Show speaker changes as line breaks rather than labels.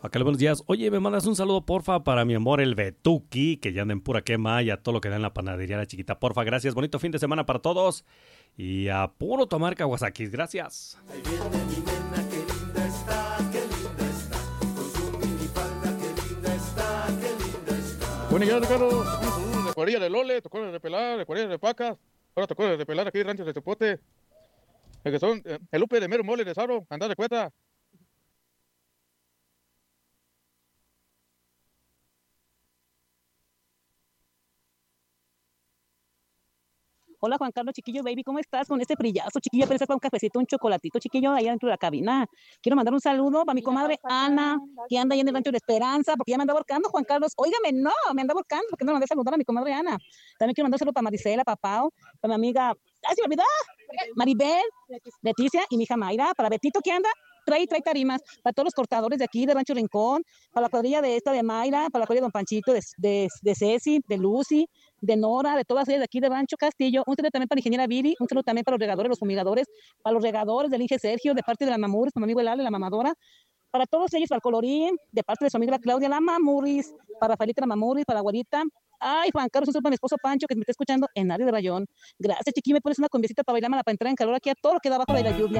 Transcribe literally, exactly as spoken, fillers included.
Acá buenos días. Oye, me mandas un saludo, porfa, para mi amor, el Betuki, que ya anda en pura quema, y a todo lo que da en la panadería La Chiquita, porfa. Gracias. Bonito fin de semana para todos. Y a puro tomar Kawasaki. Gracias.
Ahí viene mi nena, qué linda está, qué linda está. Con su minifalda, qué linda está, qué linda está.
Bueno, ya, Ricardo, de cuadrilla de Lole, te acuerdas de pelar, de cuadrilla de Pacas. Ahora te acuerdas de pelar aquí, ranchos de Tepote. El que son, eh, el Lupe de Mero Mole de Saro, andar de cuenta.
Hola Juan Carlos, chiquillo, baby, ¿cómo estás con este brillazo, chiquillo? Apenas para un cafecito, un chocolatito, chiquillo, ahí dentro de la cabina. Quiero mandar un saludo para mi comadre Ana, que anda ahí en el rancho de Esperanza, porque ya me anda ahorcando, Juan Carlos. Óigame, no, me anda ahorcando, porque no le mandé a saludar a mi comadre Ana. También quiero mandar un saludo para Marisela, para Pau, para mi amiga, ¡ay, se me olvidó! Maribel, Leticia y mi hija Mayra, para Betito, que anda trae, trae tarimas para todos los cortadores de aquí, de Rancho Rincón, para la cuadrilla de esta de Mayra, para la cuadrilla de Don Panchito, de, de, de Ceci, de Lucy, de Nora, de todas ellas de aquí de Rancho Castillo. Un saludo también para la ingeniera Viri, un saludo también para los regadores, los fumigadores, para los regadores del Inge Sergio, de parte de la Mamuris, para mi amigo Elale, la mamadora, para todos ellos, para el Colorín, de parte de su amiga Claudia, la Mamuris, para Rafaelita la Mamuris, para la Guarita. Ay, Juan Carlos, un saludo para mi esposo Pancho, que me está escuchando en área de Rayón. Gracias, chiqui, me pones una conviecita para bailar, para entrar en calor aquí a todo lo que da abajo de la lluvia.